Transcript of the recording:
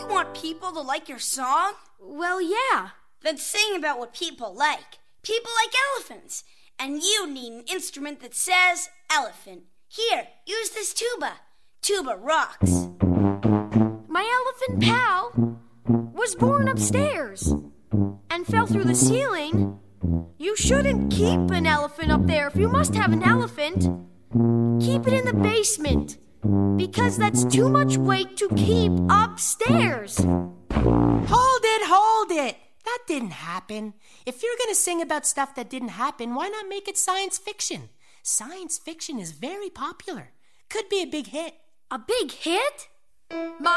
you want people to like your song? Well, yeah. Then sing about what people like. People like elephants. And you need an instrument that says elephant. Here, use this tuba. Tuba rocks. My elephant pal was born upstairs and fell through the ceiling. You shouldn't keep an elephant up there. If you must have an elephant, keep it in the basement, because that's too much weight to keep upstairs. Hold it. That didn't happen. If you're going to sing about stuff that didn't happen, why not make it science fiction? Science fiction is very popular. Could be a big hit. A big hit?